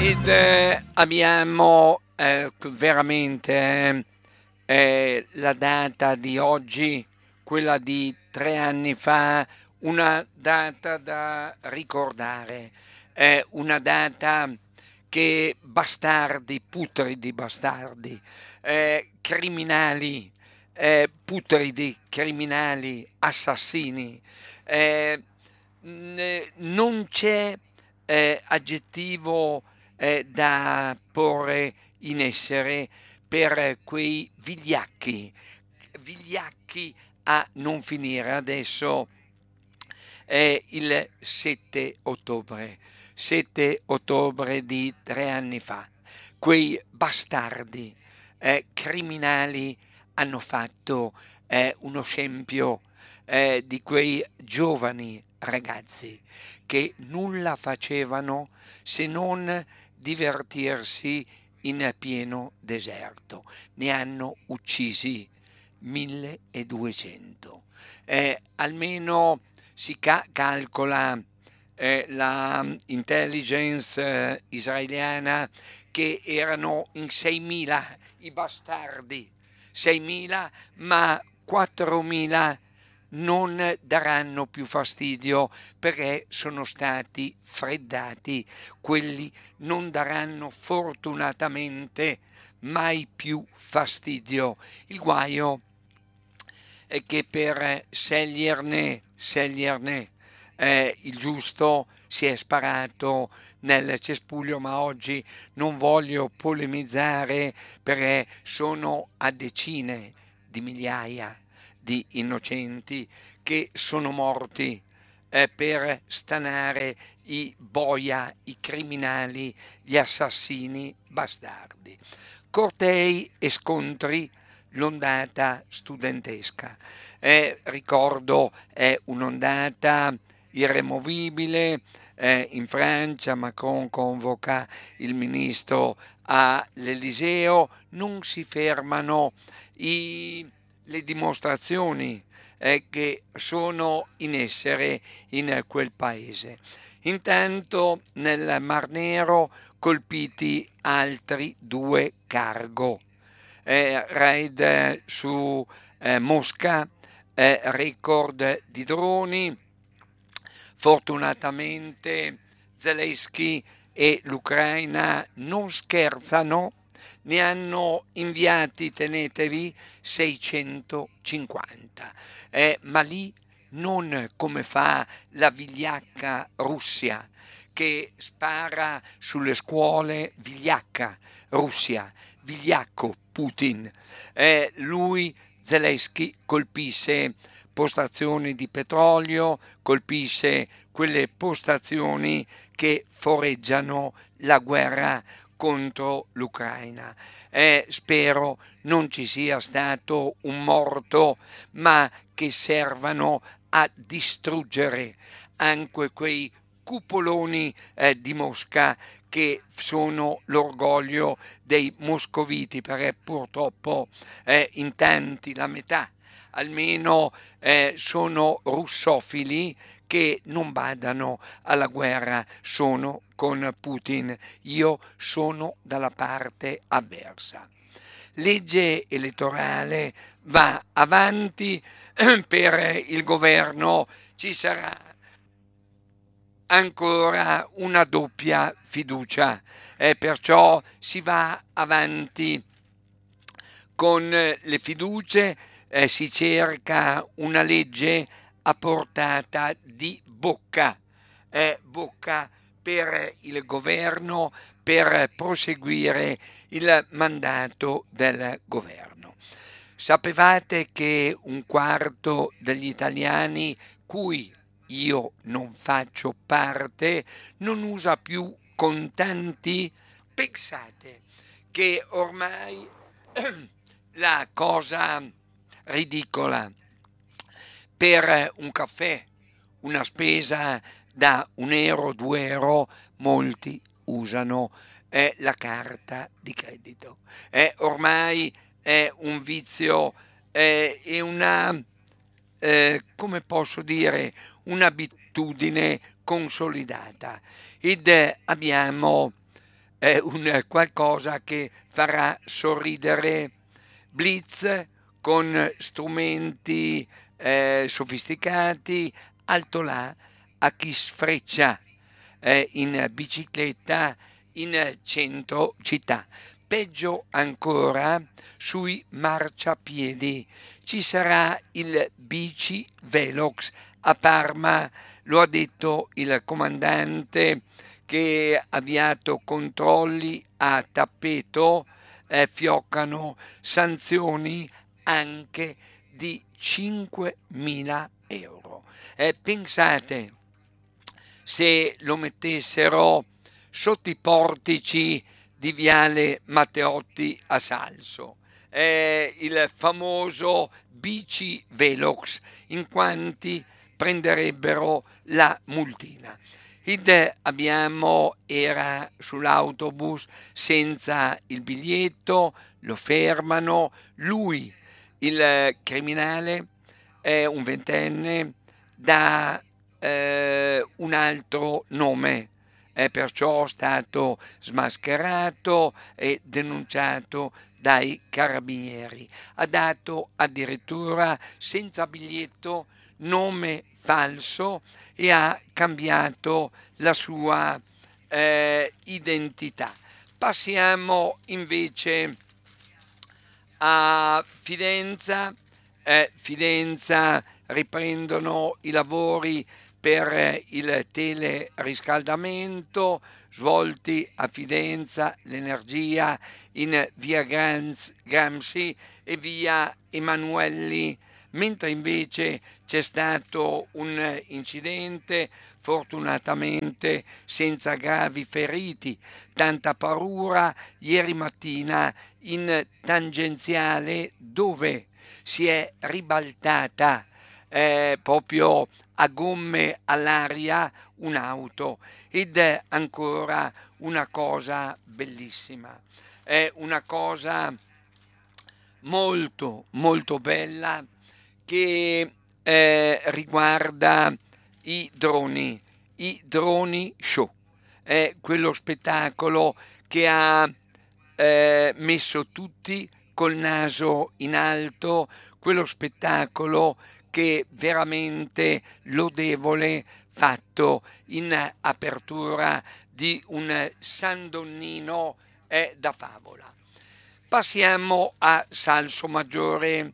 Abbiamo veramente la data di oggi, quella di 3 anni fa, una data da ricordare, una data che bastardi, putridi bastardi, criminali, putridi criminali, assassini, eh, non c'è aggettivo da porre in essere per quei vigliacchi a non finire. Adesso è il 7 ottobre di 3 anni fa. Quei bastardi criminali hanno fatto uno scempio di quei giovani ragazzi che nulla facevano se non divertirsi in pieno deserto. Ne hanno uccisi 1200. Almeno si calcola la intelligence israeliana che erano in 6.000 i bastardi, 6.000, ma 4.000 non daranno più fastidio perché sono stati freddati. Quelli non daranno fortunatamente mai più fastidio. Il guaio è che per sceglierne il giusto si è sparato nel cespuglio, ma oggi non voglio polemizzare perché sono a decine di migliaia di innocenti che sono morti per stanare i boia, i criminali, gli assassini bastardi. Cortei e scontri, l'ondata studentesca. Ricordo, è un'ondata irremovibile. In Francia Macron convoca il ministro all'Eliseo, non si fermano le dimostrazioni che sono in essere in quel paese. Intanto nel Mar Nero colpiti altri 2 cargo. Raid su Mosca, record di droni. Fortunatamente Zelensky e l'Ucraina non scherzano, ne hanno inviati, tenetevi, 650. Ma lì non come fa la vigliacca Russia che spara sulle scuole, vigliacca Russia, vigliacco Putin. Lui, Zelensky, colpisce postazioni di petrolio, colpisce quelle postazioni che foreggiano la guerra contro l'Ucraina. Spero non ci sia stato un morto, ma che servano a distruggere anche quei cupoloni di Mosca che sono l'orgoglio dei moscoviti, perché purtroppo in tanti, la metà almeno, sono russofili che non badano alla guerra, sono con Putin. Io sono dalla parte avversa. Legge elettorale va avanti per il governo, ci sarà ancora una doppia fiducia, perciò si va avanti con le fiducie, si cerca una legge a portata di bocca per il governo per proseguire il mandato del governo. Sapevate che un quarto degli italiani, cui io non faccio parte, non usa più contanti? Pensate che ormai la cosa ridicola per un caffè, una spesa da 1 euro, 2 euro, molti usano la carta di credito. Ormai è un vizio e una, come posso dire, un'abitudine consolidata. Ed abbiamo un qualcosa che farà sorridere Blitz con strumenti sofisticati, alto là a chi sfreccia in bicicletta in centro città. Peggio ancora, sui marciapiedi ci sarà il bici Velox a Parma, lo ha detto il comandante che ha avviato controlli a tappeto, fioccano sanzioni anche di 5.000 euro. Pensate se lo mettessero sotto i portici di Viale Matteotti a Salso, il famoso bici Velox, in quanti prenderebbero la multina. Era sull'autobus senza il biglietto, lo fermano, lui, il criminale, è un ventenne, dà un altro nome, è perciò stato smascherato e denunciato dai carabinieri. Ha dato addirittura senza biglietto nome falso e ha cambiato la sua identità. Passiamo invece a Fidenza. Fidenza riprendono i lavori per il teleriscaldamento svolti a Fidenza, l'energia in via Gramsci e via Emanuelli, mentre invece c'è stato un incidente, fortunatamente senza gravi feriti, tanta paura ieri mattina in tangenziale dove si è ribaltata proprio a gomme all'aria un'auto ed è ancora una cosa bellissima, è una cosa molto molto bella che riguarda i droni show, è quello spettacolo che ha messo tutti col naso in alto, quello spettacolo che veramente lodevole fatto in apertura di un San Donnino è da favola. Passiamo a Salso Maggiore.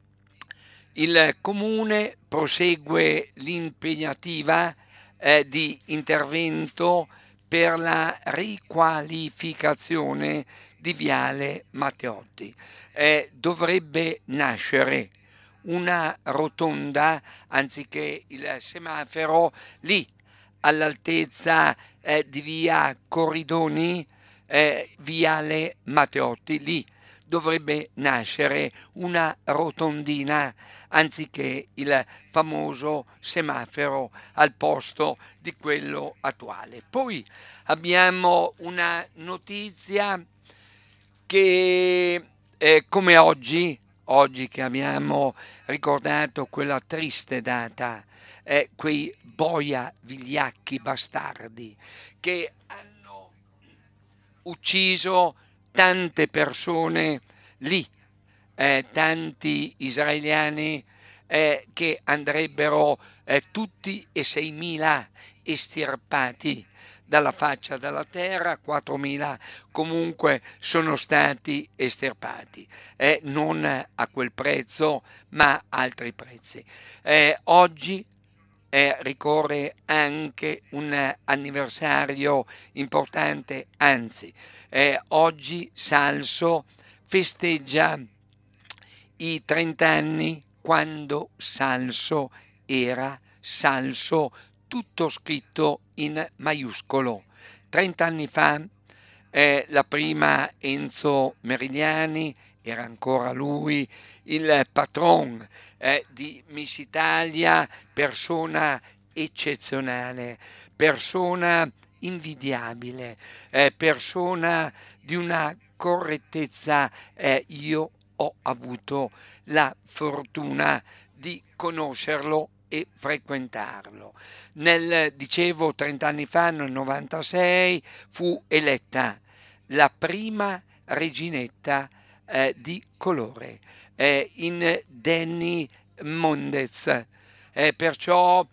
Il comune prosegue l'impegnativa di intervento per la riqualificazione di Viale Matteotti. Dovrebbe nascere una rotonda anziché il semaforo lì all'altezza di via Corridoni, Viale Matteotti, lì dovrebbe nascere una rotondina anziché il famoso semaforo al posto di quello attuale. Poi abbiamo una notizia che come oggi che abbiamo ricordato quella triste data, quei boia vigliacchi bastardi che hanno ucciso tante persone lì, tanti israeliani che andrebbero tutti e 6.000 estirpati dalla faccia della terra, 4.000 comunque sono stati estirpati, non a quel prezzo ma altri prezzi. Oggi ricorre anche un anniversario importante, anzi oggi Salso festeggia i 30 anni quando Salso era Salso, tutto scritto in maiuscolo. 30 anni fa la prima Enzo Merigliani, era ancora lui il patron di Miss Italia, persona eccezionale, persona invidiabile, persona di una correttezza. Io ho avuto la fortuna di conoscerlo e frequentarlo. Dicevo 30 anni fa, nel 96, fu eletta la prima reginetta di colore in Danny Mondez, perciò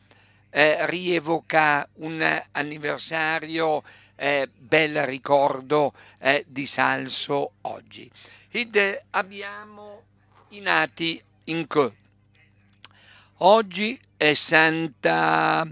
rievoca un anniversario, bel ricordo di Salso oggi. Ed abbiamo i nati in che. Oggi è Santa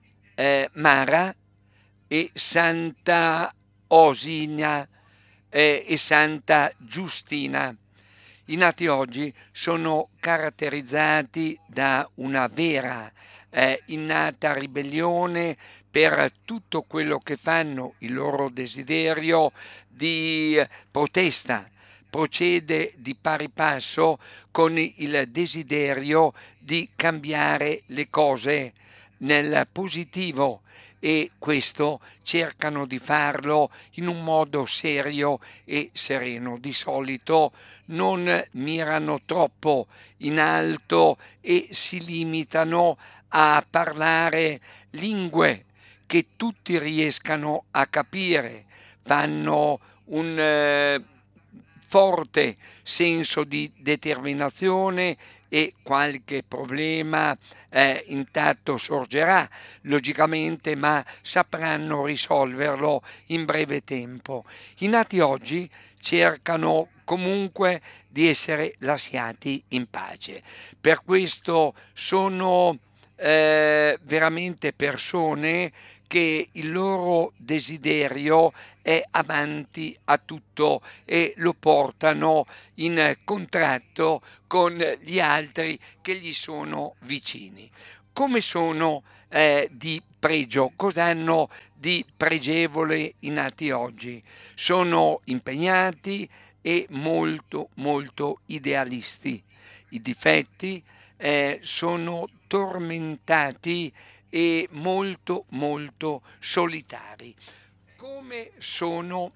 Mara e Santa Osina e Santa Giustina. I nati oggi sono caratterizzati da una vera innata ribellione per tutto quello che fanno, il loro desiderio di protesta. Procede di pari passo con il desiderio di cambiare le cose nel positivo, e questo cercano di farlo in un modo serio e sereno. Di solito non mirano troppo in alto e si limitano a parlare lingue che tutti riescano a capire, fanno un forte senso di determinazione e qualche problema intanto sorgerà logicamente, ma sapranno risolverlo in breve tempo. I nati oggi cercano comunque di essere lasciati in pace, per questo sono veramente persone che il loro desiderio è avanti a tutto e lo portano in contratto con gli altri che gli sono vicini. Come sono di pregio? Cosa hanno di pregevole i nati oggi? Sono impegnati e molto molto idealisti. I difetti sono tormentati e molto molto solitari. Come sono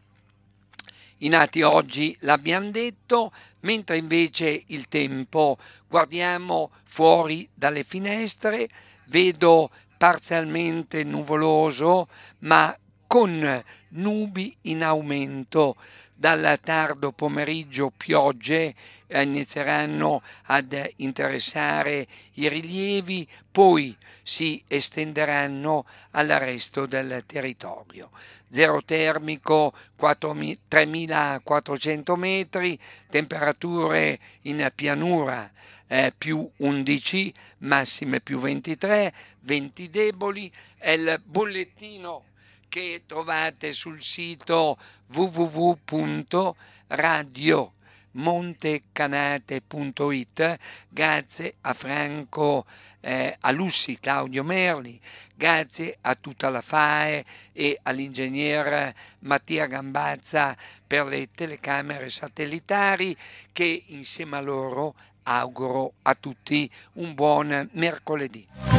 i nati oggi l'abbiamo detto, mentre invece il tempo, guardiamo fuori dalle finestre, vedo parzialmente nuvoloso, ma con nubi in aumento. Dal tardo pomeriggio piogge inizieranno ad interessare i rilievi, poi si estenderanno al resto del territorio. Zero termico 3.400 metri, temperature in pianura più 11, massime più 23, venti deboli. È il bollettino che trovate sul sito www.radiomontecanate.it, grazie a Franco Alussi, Claudio Merli, grazie a tutta la FAE e all'ingegner Mattia Gambazza per le telecamere satellitari, che insieme a loro auguro a tutti un buon mercoledì.